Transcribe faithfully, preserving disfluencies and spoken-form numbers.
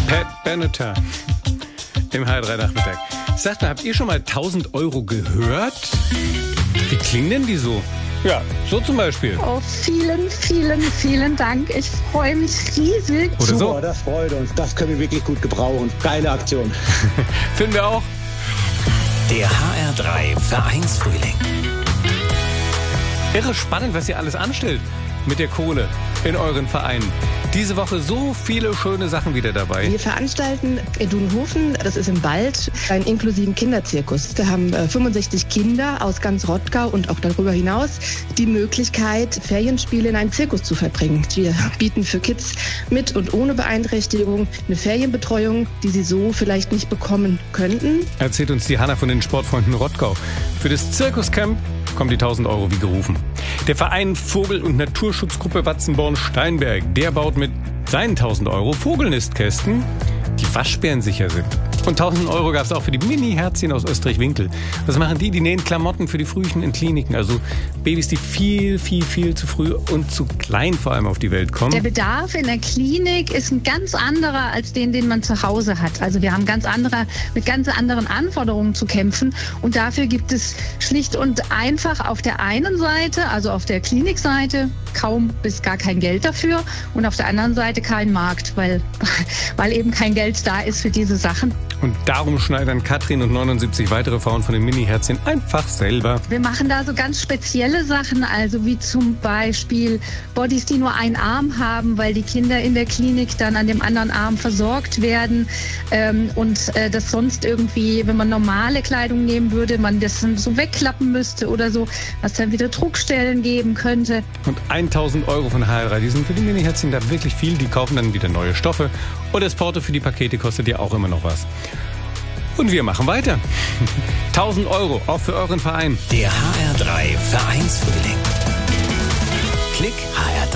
Pat Benatar im H R drei Nachmittag. Sagt mal, habt ihr schon mal tausend Euro gehört? Wie klingen denn die so? Ja, so zum Beispiel. Oh, vielen, vielen, vielen Dank. Ich freue mich riesig. Oder so. Super, das freut uns. Das können wir wirklich gut gebrauchen. Geile Aktion. Finden wir auch. Der H R drei Vereinsfrühling. Irre spannend, was ihr alles anstellt mit der Kohle in euren Vereinen. Diese Woche so viele schöne Sachen wieder dabei. Wir veranstalten in Dunhofen, das ist im Wald, einen inklusiven Kinderzirkus. Wir haben äh, fünfundsechzig Kinder aus ganz Rottgau und auch darüber hinaus die Möglichkeit, Ferienspiele in einem Zirkus zu verbringen. Wir bieten für Kids mit und ohne Beeinträchtigung eine Ferienbetreuung, die sie so vielleicht nicht bekommen könnten. Erzählt uns die Hanna von den Sportfreunden Rottgau. Für das Zirkuscamp kommen die tausend Euro wie gerufen. Der Verein Vogel- und Naturschutzgruppe Watzenborn-Steinberg, der baut mit seinen tausend Euro Vogelnistkästen, die waschbärensicher sind. Und tausend Euro gab es auch für die Mini-Herzchen aus Österreich-Winkel. Was machen die? Die nähen Klamotten für die Frühchen in Kliniken. Also Babys, die viel, viel, viel zu früh und zu klein vor allem auf die Welt kommen. Der Bedarf in der Klinik ist ein ganz anderer als den, den man zu Hause hat. Also wir haben ganz andere, mit ganz anderen Anforderungen zu kämpfen. Und dafür gibt es schlicht und einfach auf der einen Seite, also auf der Klinikseite, kaum bis gar kein Geld dafür. Und auf der anderen Seite kein Markt, weil, weil eben kein Geld da ist für diese Sachen. Und darum schneidern Katrin und neunundsiebzig weitere Frauen von den Mini-Herzchen einfach selber. Wir machen da so ganz spezielle Sachen, also wie zum Beispiel Bodies, die nur einen Arm haben, weil die Kinder in der Klinik dann an dem anderen Arm versorgt werden ähm, und äh, das sonst irgendwie, wenn man normale Kleidung nehmen würde, man das dann so wegklappen müsste oder so, was dann wieder Druckstellen geben könnte. Und tausend Euro von H R drei, die sind für die Mini-Herzchen da wirklich viel. Die kaufen dann wieder neue Stoffe. Und das Porto für die Pakete kostet ja auch immer noch was. Und wir machen weiter. tausend Euro, auch für euren Verein. Der H R drei Vereinsfrühling. Klick H R